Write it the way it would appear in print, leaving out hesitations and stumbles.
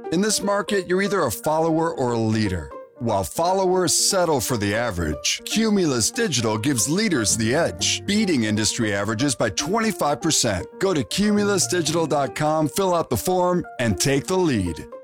In this market, you're either a follower or a leader. While followers settle for the average, Cumulus Digital gives leaders the edge, beating industry averages by 25%. Go to cumulusdigital.com, fill out the form, and take the lead.